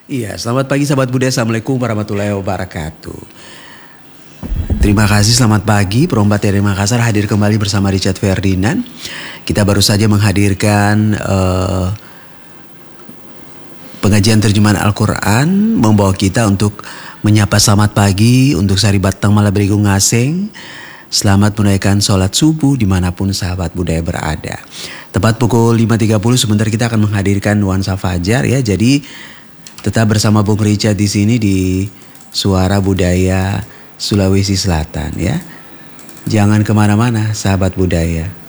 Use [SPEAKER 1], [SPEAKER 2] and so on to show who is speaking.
[SPEAKER 1] Iya, selamat pagi sahabat budaya. Assalamualaikum warahmatullahi wabarakatuh. Terima kasih, selamat pagi. Perombat dari Makassar hadir kembali bersama Richard Ferdinand. Kita baru saja menghadirkan pengajian terjemahan Al-Quran, membawa kita untuk menyapa selamat pagi untuk Sari Batang Malaberigo Ngaseng. Selamat menunaikan sholat subuh dimanapun sahabat budaya berada. Tepat pukul 5.30 sebentar kita akan menghadirkan nuansa fajar ya. Jadi tetap bersama Bung Richard di sini di Suara Budaya Sulawesi Selatan ya. Jangan kemana-mana sahabat budaya.